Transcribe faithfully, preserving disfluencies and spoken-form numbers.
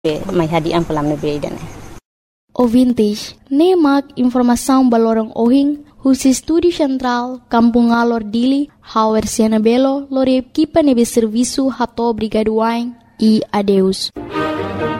mai hadi am pelam be dan. O vintage, nemak informação balorong ohing, husi studi central, kampung alor dili, hauer siana belo, lore kipa nebe serviço hato brigaduain e adeus.